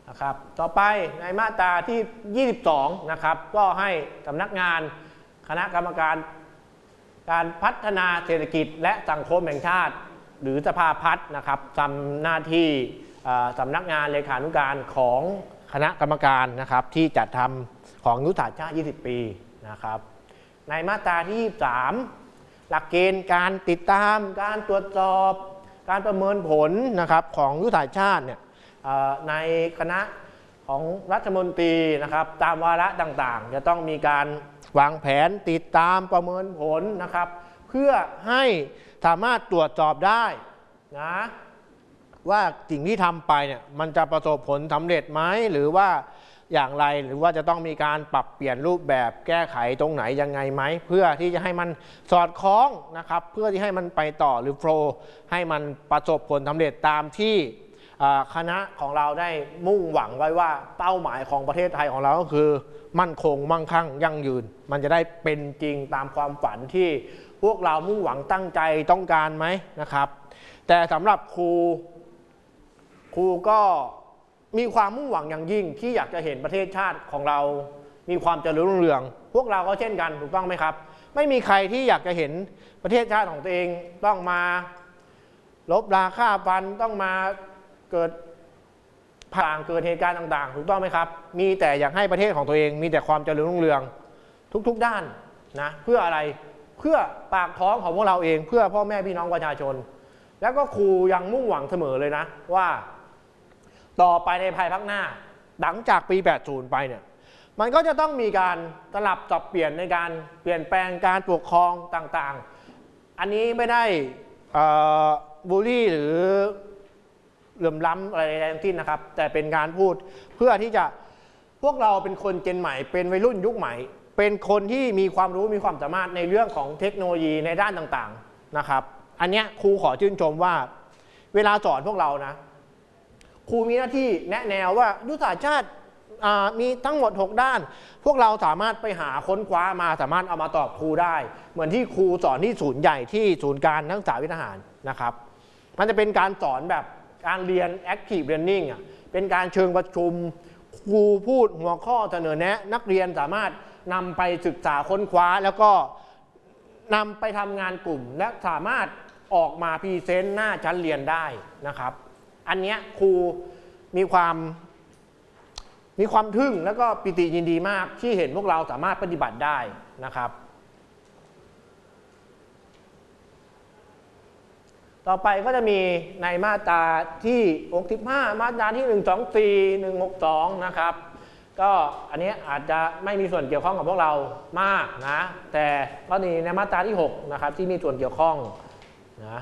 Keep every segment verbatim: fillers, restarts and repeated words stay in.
นะครับต่อไปในมาตราที่ยี่สิบสองนะครับก็ให้สำนักงานคณะกรรมการการพัฒนาเศรษฐกิจและสังคมแห่งชาติหรือสภาพัฒน์นะครับทำหน้าที่สำนักงานเลขานุการของคณะกรรมการนะครับที่จัดทำของยุทธศาสตร์ชาติยี่สิบปีนะครับในมาตราที่ยี่สิบสามหลักเกณฑ์การติดตามการตรวจสอบการประเมินผลนะครับของยุทธศาสตร์ชาติเนี่ยในคณะของรัฐมนตรีนะครับตามวาระต่างๆจะต้องมีการวางแผนติดตามประเมินผลนะครับเพื่อให้สามารถตรวจสอบได้นะว่าสิ่งที่ทำไปเนี่ยมันจะประสบผลสำเร็จไหมหรือว่าอย่างไรหรือว่าจะต้องมีการปรับเปลี่ยนรูปแบบแก้ไขตรงไหนยังไงไหมเพื่อที่จะให้มันสอดคล้องนะครับเพื่อที่ให้มันไปต่อหรือโฟล์ให้มันประสบผลสำเร็จตามที่คณะของเราได้มุ่งหวังไว้ว่าเป้าหมายของประเทศไทยของเราก็คือมั่นคงมั่งคั่งยั่งยืนมันจะได้เป็นจริงตามความฝันที่พวกเรามุ่งหวังตั้งใจต้องการไหมนะครับแต่สำหรับครูครูก็มีความมุ่งหวังอย่างยิ่งที่อยากจะเห็นประเทศชาติของเรามีความเจริญรุ่งเรืองพวกเราก็เช่นกันถูกต้องไหมครับไม่มีใครที่อยากจะเห็นประเทศชาติของตัวเองต้องมาลบราค่าฟันต้องมาเกิดผ่านเกิดเหตุการณ์ต่างๆถูกต้องไหมครับมีแต่อยากให้ประเทศของตัวเองมีแต่ความเจริญรุ่งเรืองทุกๆด้านนะเพื่ออะไรเพื่อปากท้องของพวกเราเองเพื่อพ่อแม่พี่น้องประชาชนแล้วก็ครูยังมุ่งหวังเสมอเลยนะว่าต่อไปในภายภาคหน้าหลังจากปีแปดสิบไปเนี่ยมันก็จะต้องมีการสลับสับเปลี่ยนในการเปลี่ยนแปลงการปกครองต่างๆอันนี้ไม่ได้บูลลี่หรือเหลื่อมล้ำอะไรทั้งสิ้นนะครับแต่เป็นการพูดเพื่อที่จะพวกเราเป็นคนเจนใหม่เป็นวัยรุ่นยุคใหม่เป็นคนที่มีความรู้มีความสามารถในเรื่องของเทคโนโลยีในด้านต่างๆนะครับอันนี้ครูขอชื่นชมว่าเวลาสอนพวกเรานะครูมีหน้าที่แนะแนวว่ายุทธศาสตร์ชาติมีทั้งหมดหกด้านพวกเราสามารถไปหาค้นคว้ามาสามารถเอามาตอบครูได้เหมือนที่ครูสอนที่ศูนย์ใหญ่ที่ศูนย์การนักศึกษาวิทยาทหารนะครับมันจะเป็นการสอนแบบการเรียน active learning อ่ะเป็นการเชิงประชุมครูพูดหัวข้อเสนอแนะนักเรียนสามารถนำไปศึกษาค้นคว้าแล้วก็นำไปทำงานกลุ่มและสามารถออกมาพรีเซนต์หน้าชั้นเรียนได้นะครับอันนี้ครูมีความมีความทึ่งแล้วก็ปิติยินดีมากที่เห็นพวกเราสามารถปฏิบัติได้นะครับต่อไปก็จะมีในมาตราที่หกสิบห้ามาตราที่หนึ่งสองสี่ หนึ่งหกสองนะครับก็อันนี้อาจจะไม่มีส่วนเกี่ยวข้องกับพวกเรามากนะแต่ก็มีในมาตราที่หกนะครับที่มีส่วนเกี่ยวข้องนะ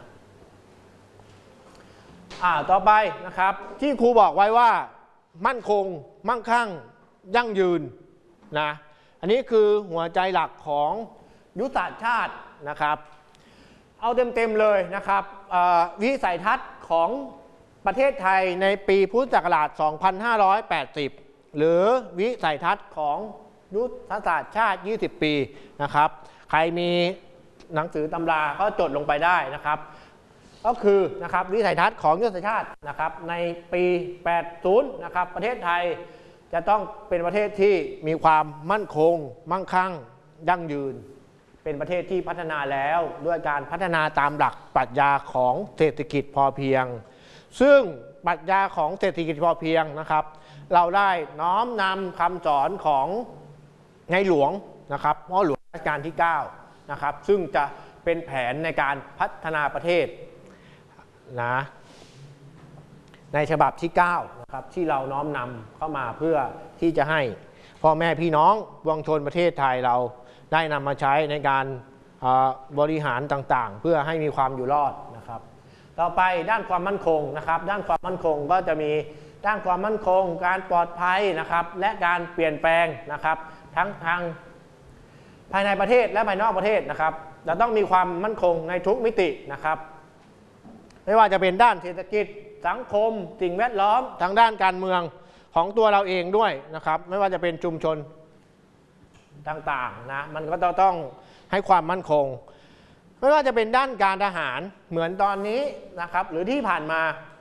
อ่าต่อไปนะครับที่ครูบอกไว้ว่ามั่นคงมั่งคั่งยั่งยืนนะอันนี้คือหัวใจหลักของยุทธศาสตร์ชาตินะครับเอาเต็มๆเลยนะครับวิสัยทัศน์ของประเทศไทยในปีพุทธศักราชสองพันห้าร้อยแปดสิบหรือวิสัยทัศน์ของยุทธศาสตร์ชาติยี่สิบปีนะครับใครมีหนังสือตำราก็จดลงไปได้นะครับก็คือนะครับวิสัยทัศน์ของยุทธศาสตร์ชาตินะครับในปีแปดสิบนะครับประเทศไทยจะต้องเป็นประเทศที่มีความมั่นคงมั่งคั่งยั่งยืนเป็นประเทศที่พัฒนาแล้วด้วยการพัฒนาตามหลักปรัชญาของเศรษฐกิจพอเพียงซึ่งปรัชญาของเศรษฐกิจพอเพียงนะครับเราได้น้อมนำคำสอนของในหลวงนะครับพ่อหลวงรัชกาลที่เก้านะครับซึ่งจะเป็นแผนในการพัฒนาประเทศนะในฉบับที่เก้านะครับที่เราน้อมนำเข้ามาเพื่อที่จะให้พ่อแม่พี่น้องปวงชนประเทศไทยเราได้นำมาใช้ในการบริหารต่างๆเพื่อให้มีความอยู่รอดนะครับต่อไปด้านความมั่นคงนะครับด้านความมั่นคงก็จะมีด้านความมั่นคงการปลอดภัยนะครับและการเปลี่ยนแปลงนะครับทั้งทางภายในประเทศและภายนอกประเทศนะครับจะต้องมีความมั่นคงในทุกมิตินะครับไม่ว่าจะเป็นด้านเศรษฐกิจสังคมสิ่งแวดล้อมทางด้านการเมืองของตัวเราเองด้วยนะครับไม่ว่าจะเป็นชุมชนต่างๆนะมันก็ต้องให้ความมั่นคงไม่ว่าจะเป็นด้านการทหารเหมือนตอนนี้นะครับหรือที่ผ่านมา